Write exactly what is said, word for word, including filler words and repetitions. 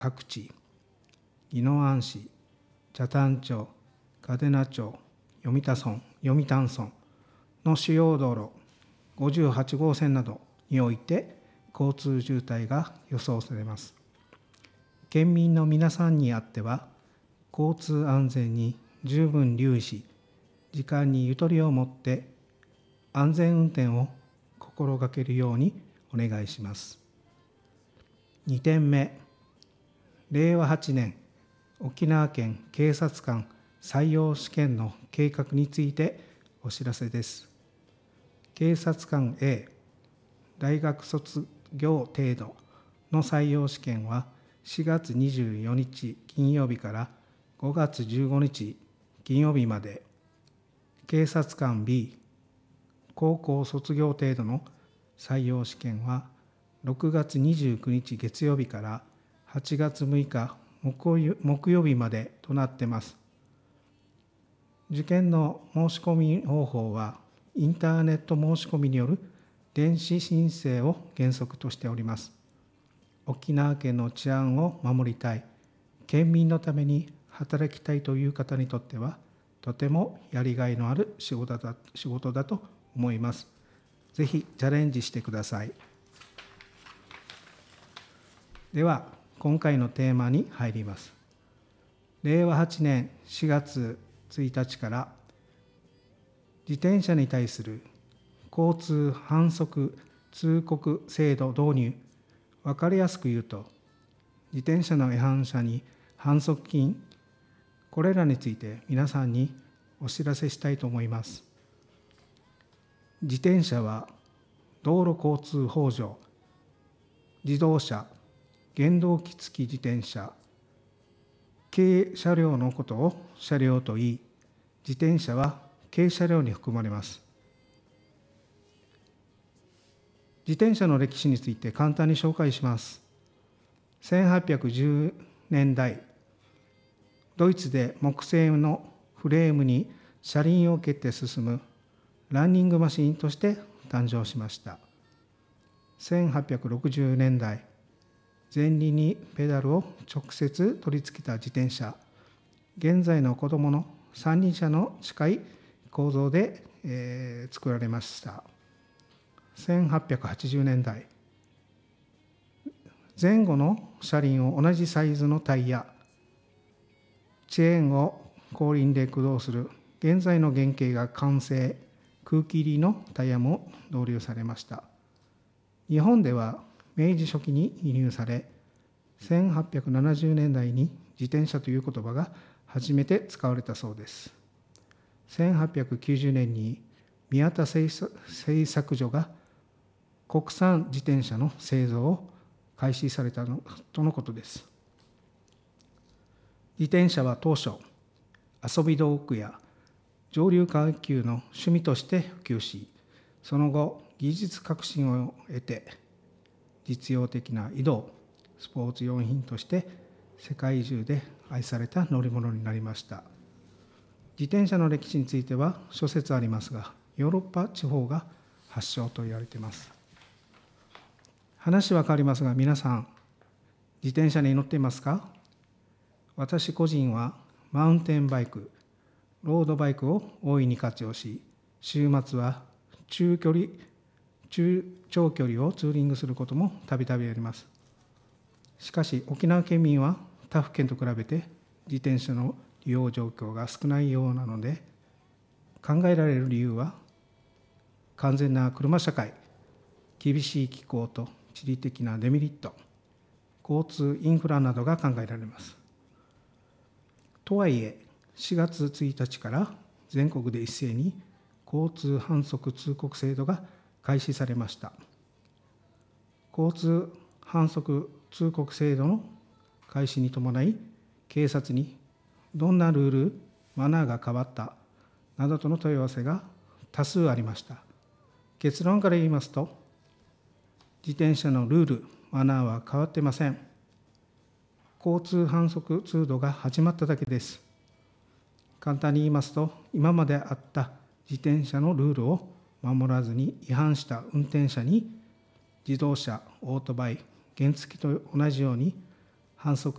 各地、宜野湾市、北谷町、嘉手納町、読谷村、読谷村の主要道路ごじゅうはちごうせんなどにおいて交通渋滞が予想されます。県民の皆さんにあっては、交通安全に十分留意し、時間にゆとりを持って安全運転を心がけるようにお願いします。にてんめ、れいわはちねん沖縄県警察官採用試験の計画についてお知らせです。警察官 A 大学卒業程度の採用試験はしがつにじゅうよっか金曜日からごがつじゅうごにち金曜日まで、警察官 B 高校卒業程度の採用試験はろくがつにじゅうくにち月曜日からはちがつむいか木曜日までとなっています。受験の申し込み方法はインターネット申し込みによる電子申請を原則としております。沖縄県の治安を守りたい、県民のために働きたいという方にとっては、とてもやりがいのある仕事だ、仕事だと思います。ぜひチャレンジしてください。では、今回のテーマに入ります。れいわはちねんしがつついたちから自転車に対する交通反則通告制度導入。分かりやすく言うと、自転車の違反者に反則金、これらについて皆さんにお知らせしたいと思います。自転車は道路交通法上、自動車、原動機付き自転車、軽車両のことを車両と言い、自転車は軽車両に含まれます。自転車の歴史について簡単に紹介します。せんはっぴゃくじゅうねんだい、ドイツで木製のフレームに車輪を蹴って進むランニングマシンとして誕生しました。せんはっぴゃくろくじゅうねんだい、前輪にペダルを直接取り付けた自転車、現在の子どもの三輪車の近い構造で、えー、作られました。せんはっぴゃくはちじゅうねんだい、前後の車輪を同じサイズのタイヤ、チェーンを後輪で駆動する現在の原型が完成、空気入りのタイヤも導入されました。日本では明治初期に輸入され、せんはっぴゃくななじゅうねんだいに自転車という言葉が初めて使われたそうです。せんはっぴゃくきゅうじゅうねんに宮田製作所が国産自転車の製造を開始されたのとのことです。自転車は当初、遊び道具や上流階級の趣味として普及し、その後、技術革新を得て、実用的な移動、スポーツ用品として世界中で愛された乗り物になりました。自転車の歴史については諸説ありますが、ヨーロッパ地方が発祥と言われています。話は変わりますが、皆さん、自転車に乗っていますか？私個人はマウンテンバイク、ロードバイクを大いに活用し、週末は中距離、中長距離をツーリングすることもたびたびあります。しかし、沖縄県民は他府県と比べて自転車の利用状況が少ないようなので、考えられる理由は、完全な車社会、厳しい気候と地理的なデメリット、交通インフラなどが考えられます。とはいえ、しがつついたちから全国で一斉に交通反則通告制度が開始されました。交通反則通告制度の開始に伴い、警察にどんなルール、マナーが変わったなどとの問い合わせが多数ありました。結論から言いますと、自転車のルール、マナーは変わっていません。交通反則通度が始まっただけです。簡単に言いますと、今まであった自転車のルールを守らずに違反した運転者に、自動車、オートバイ、原付と同じように反則